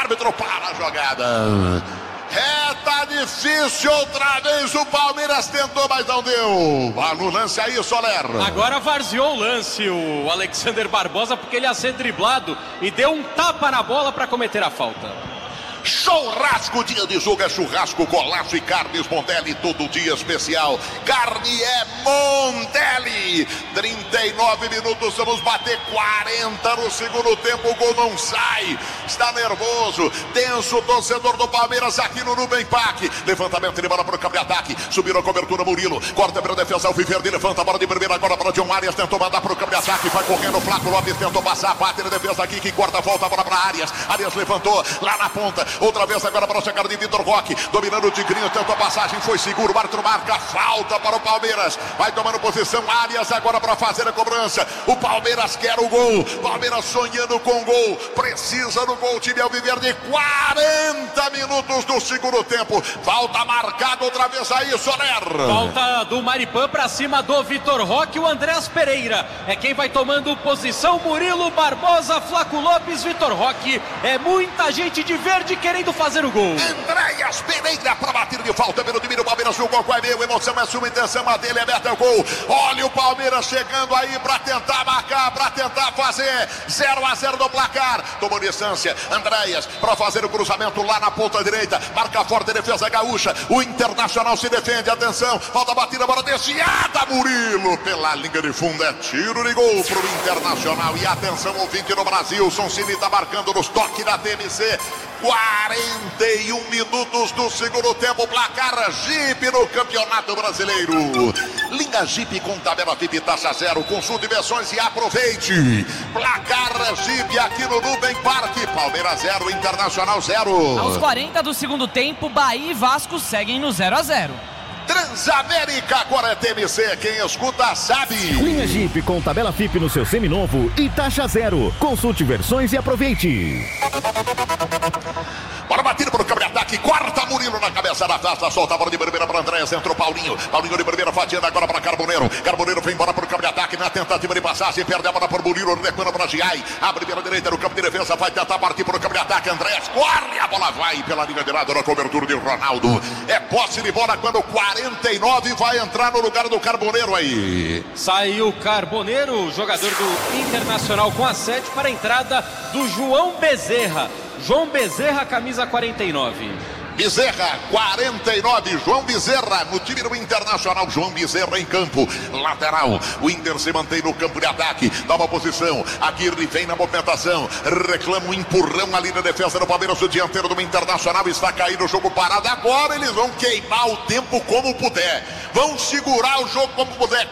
árbitro para a jogada. Tá difícil outra vez, o Palmeiras tentou, mas não deu. No lance aí, Soler. Agora varzeou o lance, o Alexander Barbosa, porque ele ia ser driblado e deu um tapa na bola para cometer a falta. Churrasco, dia de jogo é churrasco, golaço e carnes Mondelli, todo dia especial. Carne é Mondelli. 39 minutos, vamos bater 40 no segundo tempo, o gol não sai. Está nervoso, tenso o torcedor do Palmeiras aqui no Nubem Park. Levantamento de bola para o campo de ataque, subiu a cobertura Murilo, corta pela defesa Alviverde, levanta a bola de primeira agora para John Arias, tentou mandar para o campo de ataque, vai correndo, Flávio Lopes tentou passar, bate na defesa aqui, que corta, volta a bola para Arias. Arias levantou lá na ponta. Outra vez agora para a chegada de Vitor Roque, dominando o Tigrinho, tentou a passagem, foi seguro, o árbitro marca falta para o Palmeiras, vai tomando posição Arias agora para fazer a cobrança. O Palmeiras quer o gol, Palmeiras sonhando com o gol, precisa do gol, o time Alviverde. 40 minutos do segundo tempo, falta marcada outra vez aí, Soler. Falta do Maripan para cima do Vitor Roque, o Andrés Pereira é quem vai tomando posição. Murilo, Barbosa, Flaco Lopes, Vitor Roque, é muita gente de verde querendo fazer o gol. Andréas Pereira para bater de falta pelo time do Palmeiras. O gol é meu, emoção é sua, intenção a dele, é meta o gol. Olha o Palmeiras chegando aí para tentar marcar, para tentar fazer 0-0 no placar. Tomou distância, Andréas para fazer o cruzamento lá na ponta direita, marca forte a defesa gaúcha. O Internacional se defende, atenção, falta a batida, bola desviada, Murilo pela linha de fundo, é tiro de gol pro Internacional. E atenção, ouvinte no Brasil, Soncini está marcando nos toques da TMC. 41 minutos do segundo tempo, placar Jeep no Campeonato Brasileiro. Linha Jeep com tabela VIP taxa zero, consulte versões e aproveite. Placar Jeep aqui no Nubem Park, Palmeiras 0, Internacional 0. Aos 40 do segundo tempo, Bahia e Vasco seguem no 0-0. Transamérica, agora é TMC, quem escuta sabe. Linha Jeep com tabela FIP no seu seminovo e taxa zero. Consulte versões e aproveite. Bora batida para o campo de ataque, corta Murilo na cabeça da taça, solta a bola de primeira para Andréas, entrou Paulinho de primeira, fatiando agora para Carboneiro vem embora para o campo de ataque, na tentativa de passagem, perde a bola para o Murilo, recuando para Giai, abre pela direita no campo de defesa, vai tentar partir para o campo de ataque, Andréas, corre, a bola vai pela linha de lado na cobertura de Ronaldo, é posse de bola quando 49 vai entrar no lugar do Carboneiro aí. Saiu Carboneiro, jogador do Internacional com a 7 para a entrada do João Bezerra. João Bezerra, camisa 49. Bezerra, 49, João Bezerra no time do Internacional. João Bezerra em campo, lateral. O Inter se mantém no campo de ataque, dá uma posição. Aguirre vem na movimentação, reclama um empurrão ali na defesa do Palmeiras. O dianteiro do Internacional está caindo, o jogo parado. Agora eles vão queimar o tempo como puder, vão segurar o jogo como puder.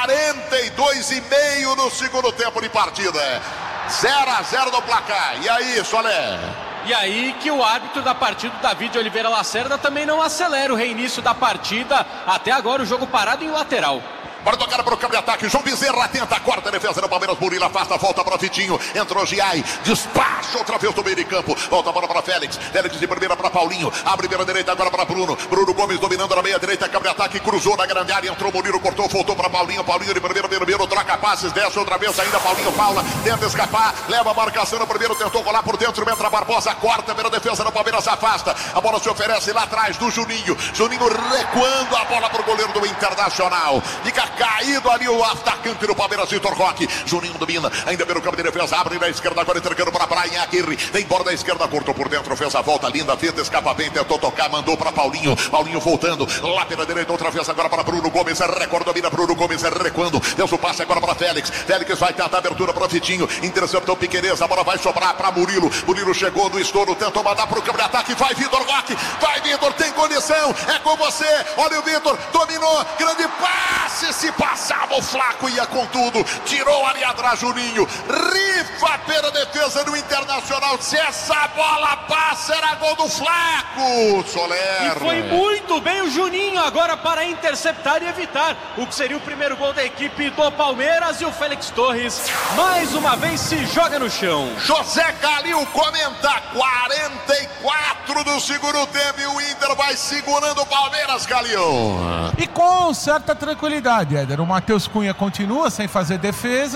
42,5 no segundo tempo de partida, 0-0 no placar. E aí, Solé? E aí que o árbitro da partida, David Oliveira Lacerda, também não acelera o reinício da partida. Até agora o jogo parado em lateral. Para tocar para o campo de ataque, João Bezerra tenta, corta a defesa do Palmeiras, Murilo afasta, volta para Vitinho, entrou Giai, despacha outra vez do meio de campo, volta a bola para Félix de primeira para Paulinho, abre pela direita agora para Bruno Gomes dominando na meia direita, campo de ataque, cruzou na grande área, entrou Murilo, cortou, voltou para Paulinho de primeiro, troca passes, desce outra vez ainda, Paulinho Paula, tenta escapar, leva a marcação no primeiro, tentou rolar por dentro, entra Barbosa, corta pela defesa do Palmeiras, afasta, a bola se oferece lá atrás do Juninho recuando a bola para o goleiro do Internacional, fica caído ali o atacante do Palmeiras, Vitor Roque. Juninho domina, ainda pelo campo de defesa, abre na esquerda, agora entregando para Brian Aguirre, vem embora da esquerda, cortou por dentro, fez a volta linda, fez, escapa bem, tentou tocar, mandou para Paulinho voltando, lá pela direita, outra vez agora para Bruno Gomes, recorde, domina Bruno Gomes, recuando, deu o passe agora para Félix vai tentar a abertura para Vitinho, interceptou Piquerez, a bola vai sobrar para Murilo chegou no estouro, tentou mandar para o campo de ataque, vai Vitor Roque, vai Vitor, tem condição, é com você, olha o Vitor, dominou, grande passe, se passava o Flaco, ia com tudo, tirou ali atrás Juninho, rifa pela defesa do Internacional, se essa bola passa era gol do Flaco, Soler. E foi muito bem o Juninho agora para interceptar e evitar o que seria o primeiro gol da equipe do Palmeiras, e o Félix Torres mais uma vez se joga no chão. José Calil comenta, 44 do segundo tempo e o Inter vai segurando o Palmeiras, Calil. E com certa tranquilidade, Éder. O Matheus Cunha continua sem fazer defesas.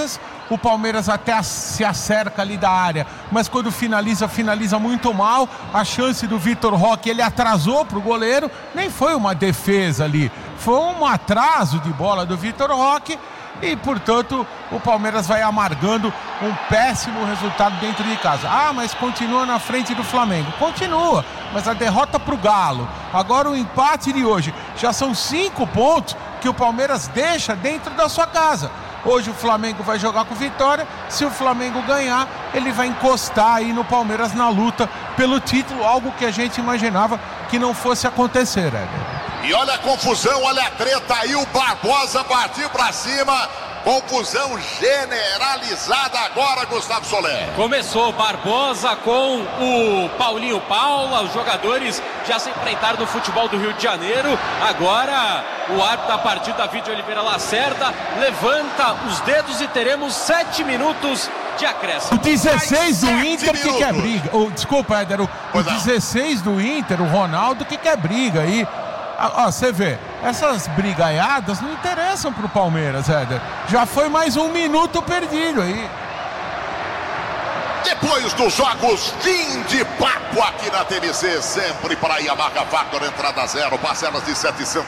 o Palmeiras até se acerca ali da área, mas quando finaliza muito mal. A chance do Vitor Roque, ele atrasou pro goleiro, nem foi uma defesa ali, foi um atraso de bola do Vitor Roque e, portanto, o Palmeiras vai amargando um péssimo resultado dentro de casa. Mas continua na frente do Flamengo. Continua, mas a derrota pro Galo, agora o empate de hoje, já são 5 pontos que o Palmeiras deixa dentro da sua casa. Hoje o Flamengo vai jogar com Vitória. Se o Flamengo ganhar, ele vai encostar aí no Palmeiras na luta pelo título, algo que a gente imaginava que não fosse acontecer, Éder. E olha a confusão, olha a treta aí, o Barbosa partiu pra cima. Confusão generalizada agora, Gustavo Soler. Começou Barbosa com o Paulinho Paula. Os jogadores já se enfrentaram no futebol do Rio de Janeiro. Agora o árbitro da partida, David Oliveira Lacerda, levanta os dedos e teremos 7 minutos de acréscimo. O 16 do Inter que quer briga. Desculpa, Éder, o 16 do Inter, o Ronaldo, que quer briga aí. Você vê, essas brigaiadas não interessam pro Palmeiras, Éder. Já foi mais 1 minuto perdido aí. Depois dos jogos, fim de papo aqui na TMC, sempre para a Yamaha Factor, entrada zero, parcelas de R$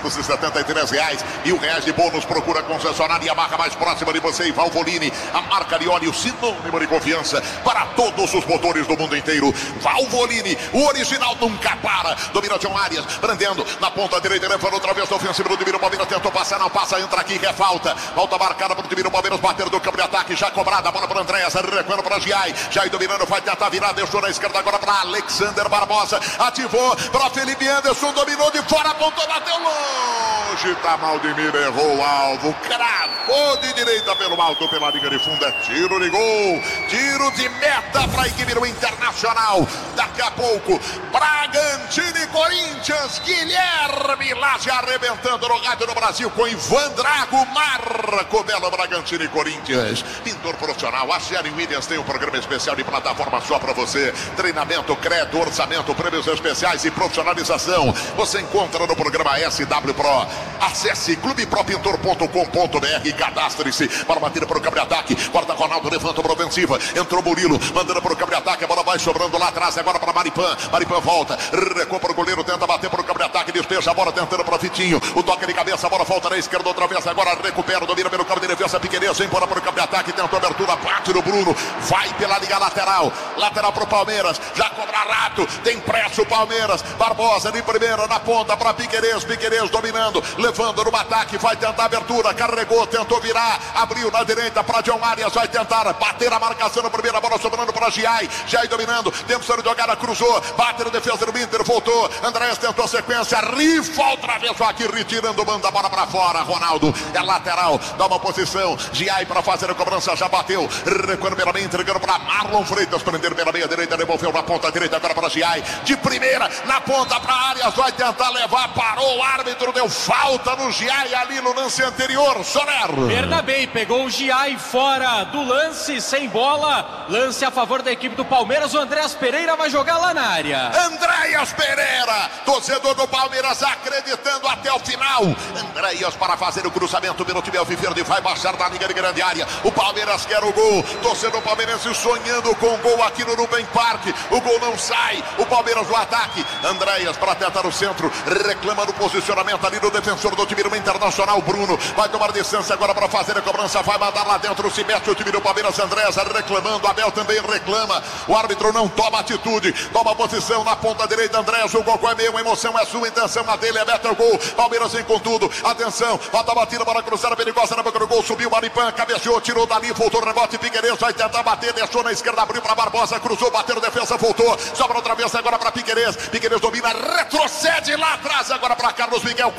773 e R$1 de bônus. Procura a concessionária Yamaha mais próxima de você e Valvoline, a marca de óleo sinônimo de confiança para todos os motores do mundo inteiro. Valvoline, o original nunca para. Domina John Arias, prendendo na ponta direita, levando outra vez a ofensiva do time do Palmeiras, tentou passar, não passa, entra aqui, que é falta. Falta marcada para o time do Palmeiras, bater do campo de ataque, já cobrada, a bola para Andréas, recuando para Giai, Giai dominando, vai tentar virar, deixou na esquerda agora para Alexander Barbosa, ativou para Felipe Anderson, dominou de fora, apontou, bateu longe, tá mal de mira, errou o alvo, cravou de direita pelo alto, pela linha de fundo, é tiro de gol, tiro de meta para a equipe do Internacional. Daqui a pouco, Bragantino e Corinthians, Guilherme Laje arrebentando no rádio do Brasil com Ivan Drago, Marco Belo, Bragantino e Corinthians. Pintor profissional, a Sherry Williams tem um programa especial de plataforma só para você. Treinamento, crédito, orçamento, prêmios especiais e profissionalização. Você encontra no programa SW Pro. Acesse clubepropintor.com.br e cadastre-se para bater para o campo de ataque. Corta Ronaldo, levanta para a ofensiva. Entrou Murilo, mandando para o campo de ataque. A bola vai sobrando lá atrás, agora para Maripan. Maripan volta, recua para o goleiro, tenta bater para o campo de ataque. Despeja a bola, tentando para Vitinho. O toque de cabeça, a bola volta na esquerda outra vez. Agora recupera, domina pelo campo de defesa. Piqueires, embora para o campo de ataque. Tentou abertura, bate no Bruno. Vai pela liga lateral. Lateral para o Palmeiras. Já cobra Rato. Tem pressa o Palmeiras. Barbosa de primeira na ponta para Piqueires. Piqueires dominando, levando no ataque. Vai tentar abertura. Carregou, tentou virar. Abriu na direita para John Arias. Vai tentar bater a marcação na primeira bola, sobrando para Giai. Giai dominando. Tempo de jogada, cruzou. Bate na defesa do Inter. Voltou. Andréas tentou a sequência. Rifa outra vez aqui, retirando, manda a bola para fora. Ronaldo é lateral. Dá uma posição. Giai para fazer a cobrança. Já bateu. Recuando pela meia, entregando para Marlon Freitas. Prender pela meia direita. Devolveu na ponta direita agora para Giai. De primeira na ponta para Arias. Vai tentar levar. Parou o árbitro. Deu falta no Giai ali no lance anterior. Soler. Bernabei pegou o Giai fora do lance, sem bola. Lance a favor da equipe do Palmeiras. O Andréas Pereira vai jogar lá na área. Andréas Pereira, torcedor do Palmeiras, acreditando até o final. Andréas para fazer o cruzamento pelo time alviverde, vai baixar da linha de grande área. O Palmeiras quer o gol. Torcedor palmeirense sonhando com o gol aqui no Nubank Park. O gol não sai. O Palmeiras no ataque. Andréas para tentar o centro, reclama do posicionamento ali do defensor do time do Internacional. Bruno vai tomar distância agora para fazer a cobrança. Vai mandar lá dentro, se mete o time do Palmeiras. Andréas reclamando, Abel também reclama. O árbitro não toma atitude, toma posição na ponta direita. Andréas, o gol é meu, a emoção é sua, intenção a dele, é meta o gol. Palmeiras vem com tudo, atenção, volta a batida para cruzar a perigosa na boca do gol, subiu Maripan, cabeceou, tirou dali, voltou, rebote, Piqueires vai tentar bater, deixou na esquerda, abriu para Barbosa, cruzou, bateu, defesa, voltou, sobra outra vez agora para Piqueires. Piqueires domina, retrocede lá atrás agora para Carlos Miguel.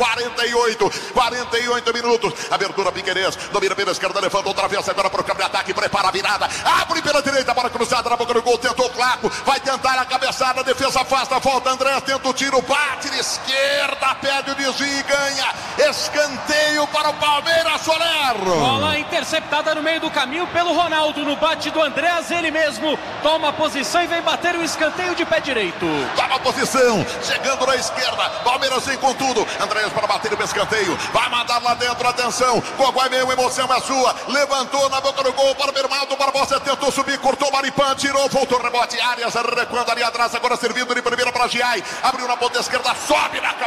48 minutos, abertura Piqueires, domina pela esquerda, levanta outra vez agora para o campo de ataque, prepara a virada, abre pela direita para cruzada na boca do gol, tentou o Flaco, vai tentar na cabeçada, defesa afasta, volta André, tenta o tiro, bate de esquerda, pede o desvio e ganha. Escanteio para o Palmeiras, Soler. Bola interceptada no meio do caminho pelo Ronaldo, no bate do Andréas, ele mesmo toma a posição e vem bater o escanteio de pé direito. Toma a posição, chegando na esquerda, Palmeiras vem com tudo, Andréas para bater o escanteio, vai mandar lá dentro, atenção, Gogó é meio, emoção é sua, levantou na boca do gol para o Bernardo Barbosa, tentou subir, cortou o Maripan, tirou, voltou, rebote, Arias recuando ali atrás, agora servindo de primeira para Giai, abriu na ponta esquerda, sobe na